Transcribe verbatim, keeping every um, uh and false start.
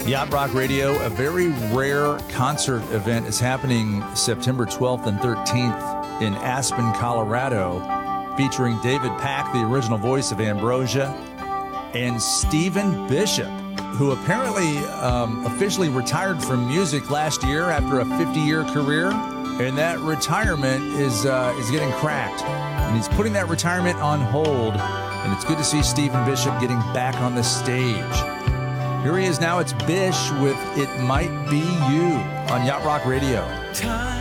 Yacht Rock Radio, a very rare concert event is happening September twelfth and thirteenth in Aspen, Colorado, featuring David Pack, the original voice of Ambrosia, and Stephen Bishop, who apparently um, officially retired from music last year after a fifty-year career, and that retirement is uh, is getting cracked, and he's putting that retirement on hold, and it's good to see Stephen Bishop getting back on the stage. Here he is now. It's Bish with It Might Be You on Yacht Rock Radio.